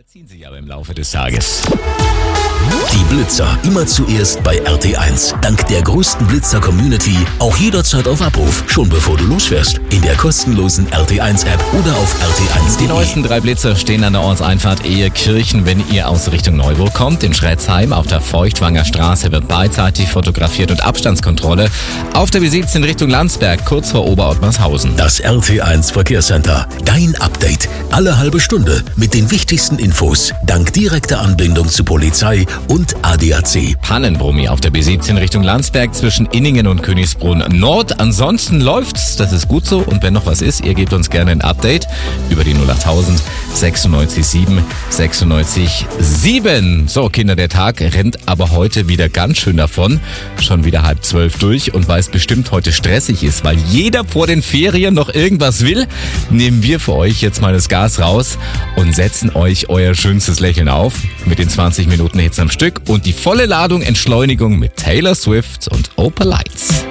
Verziehen sich aber im Laufe des Tages. Die Blitzer immer zuerst bei RT1. Dank der größten Blitzer-Community auch jederzeit auf Abruf, schon bevor du losfährst. In der kostenlosen RT1-App oder auf RT1.de. Die neuesten 3 Blitzer stehen an der Ortseinfahrt Ehekirchen, wenn ihr aus Richtung Neuburg kommt. In Schrätzheim auf der Feuchtwanger Straße wird beidseitig fotografiert und Abstandskontrolle. Auf der B17 Richtung Landsberg, kurz vor Oberottmarshausen. Das RT1 Verkehrscenter. Dein Update. Alle halbe Stunde mit den wichtigsten Infos. Dank direkter Anbindung zu Polizei und ADAC. Pannenbrummi auf der B17 Richtung Landsberg zwischen Inningen und Königsbrunn Nord. Ansonsten läuft's, das ist gut so. Und wenn noch was ist, ihr gebt uns gerne ein Update über die 08000 96 7 96 7. So, Kinder, der Tag rennt aber heute wieder ganz schön davon. Schon wieder 11:30 durch und weil es bestimmt heute stressig ist, weil jeder vor den Ferien noch irgendwas will, nehmen wir für euch jetzt mal das Gas raus und setzen euch euer schönstes Lächeln auf mit den 20 Minuten Hits am Stück und die volle Ladung Entschleunigung mit Taylor Swift und Opal Lights.